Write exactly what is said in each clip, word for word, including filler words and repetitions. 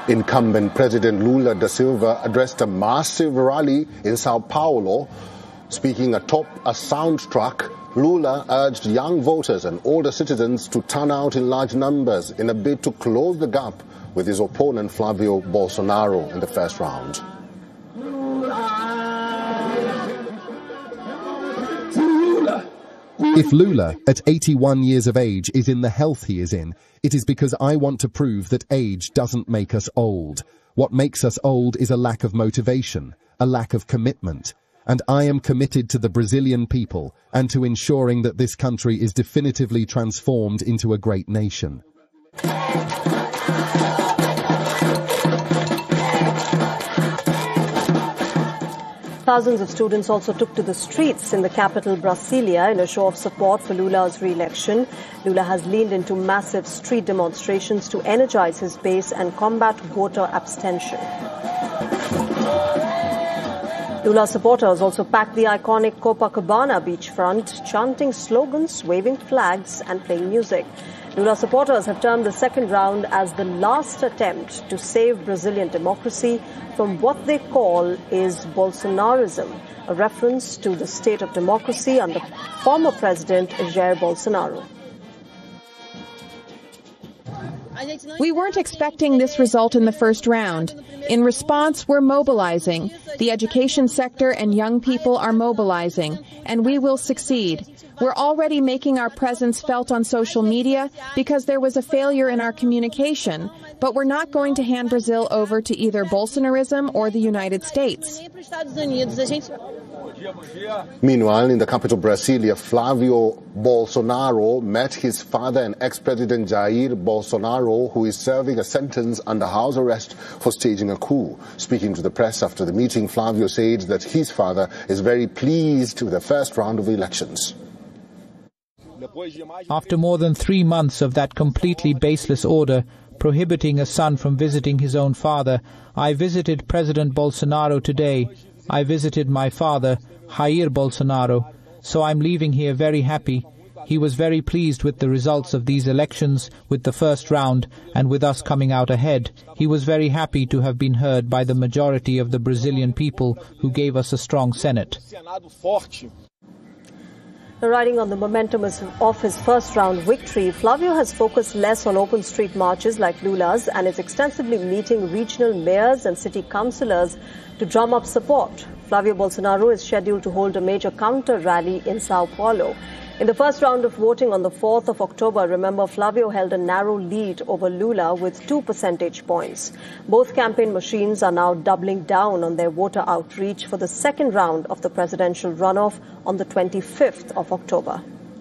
Incumbent President Lula da Silva addressed a massive rally in Sao Paulo. Speaking atop a sound truck, Lula urged young voters and older citizens to turn out in large numbers in a bid to close the gap with his opponent Flavio Bolsonaro in the first round. If Lula, at eighty-one years of age, is in the health he is in, it is because I want to prove that age doesn't make us old. What makes us old is a lack of motivation, a lack of commitment. And I am committed to the Brazilian people and to ensuring that this country is definitively transformed into a great nation. Thousands of students also took to the streets in the capital Brasilia in a show of support for Lula's re-election. Lula has leaned into massive street demonstrations to energize his base and combat voter abstention. Lula supporters also packed the iconic Copacabana beachfront, chanting slogans, waving flags and playing music. Lula supporters have termed the second round as the last attempt to save Brazilian democracy from what they call is Bolsonarism, a reference to the state of democracy under former President Jair Bolsonaro. We weren't expecting this result in the first round. In response, we're mobilizing. The education sector and young people are mobilizing, and we will succeed. We're already making our presence felt on social media because there was a failure in our communication, but we're not going to hand Brazil over to either Bolsonarism or the United States. Meanwhile, in the capital Brasilia, Flavio Bolsonaro met his father and ex-president Jair Bolsonaro, who is serving a sentence under house arrest for staging a coup. Speaking to the press after the meeting, Flavio said that his father is very pleased with the first round of elections. After more than three months of that completely baseless order prohibiting a son from visiting his own father, I visited President Bolsonaro today. I visited my father, Jair Bolsonaro, so I'm leaving here very happy. He was very pleased with the results of these elections, with the first round, and with us coming out ahead. He was very happy to have been heard by the majority of the Brazilian people who gave us a strong Senate. Riding on the momentum of his first-round victory, Flavio has focused less on open street marches like Lula's and is extensively meeting regional mayors and city councillors to drum up support. Flavio Bolsonaro is scheduled to hold a major counter-rally in Sao Paulo. In the first round of voting on the fourth of October, remember, Flavio held a narrow lead over Lula with two percentage points. Both campaign machines are now doubling down on their voter outreach for the second round of the presidential runoff on the twenty-fifth of October.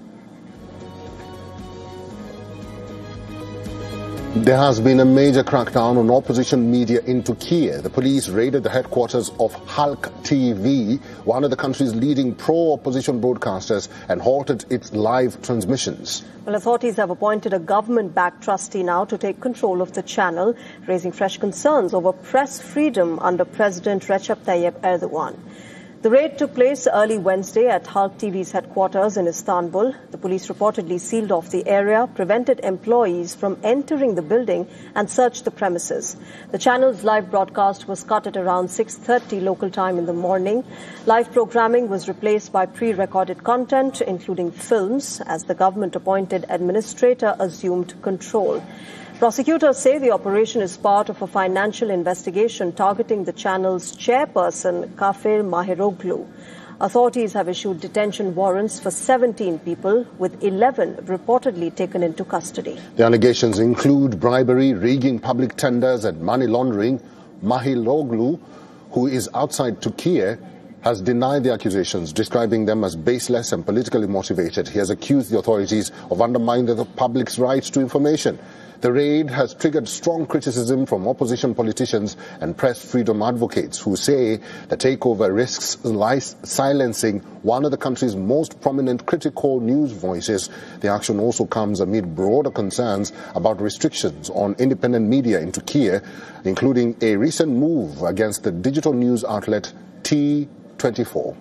There has been a major crackdown on opposition media in Turkey. The police raided the headquarters of Halk T V, one of the country's leading pro-opposition broadcasters, and halted its live transmissions. Well, authorities have appointed a government-backed trustee now to take control of the channel, raising fresh concerns over press freedom under President Recep Tayyip Erdogan. The raid took place early Wednesday at Halk T V's headquarters in Istanbul. The police reportedly sealed off the area, prevented employees from entering the building and searched the premises. The channel's live broadcast was cut at around six thirty local time in the morning. Live programming was replaced by pre-recorded content, including films, as the government-appointed administrator assumed control. Prosecutors say the operation is part of a financial investigation targeting the channel's chairperson, Kafir Mahiroglu. Authorities have issued detention warrants for seventeen people, with eleven reportedly taken into custody. The allegations include bribery, rigging public tenders and money laundering. Mahiroglu, who is outside Turkey, has denied the accusations, describing them as baseless and politically motivated. He has accused the authorities of undermining the public's rights to information. The raid has triggered strong criticism from opposition politicians and press freedom advocates who say the takeover risks silencing one of the country's most prominent critical news voices. The action also comes amid broader concerns about restrictions on independent media in Turkey, including a recent move against the digital news outlet T twenty-four.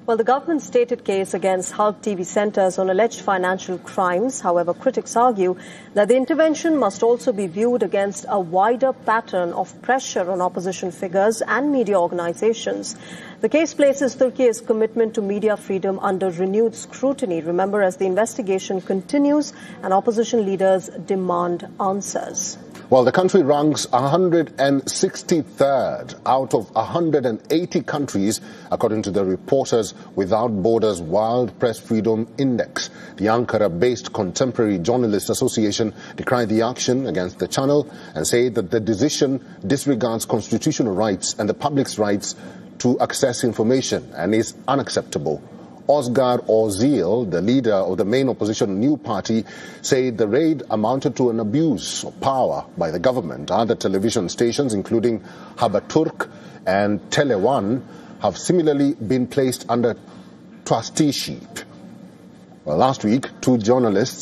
Well, the government's stated case against Hulk T V centers on alleged financial crimes. However, critics argue that the intervention must also be viewed against a wider pattern of pressure on opposition figures and media organizations. The case places Turkey's commitment to media freedom under renewed scrutiny. Remember, as the investigation continues and opposition leaders demand answers. Well, the country ranks one hundred sixty-third out of one hundred eighty countries, according to the Reporters Without Borders World Press Freedom Index. The Ankara-based Contemporary Journalists Association decried the action against the channel and said that the decision disregards constitutional rights and the public's rights to access information and is unacceptable. Osgar Ozil, the leader of the main opposition New Party, said the raid amounted to an abuse of power by the government. Other television stations, including Haberturk and Tele one, have similarly been placed under trusteeship. Well, last week, two journalists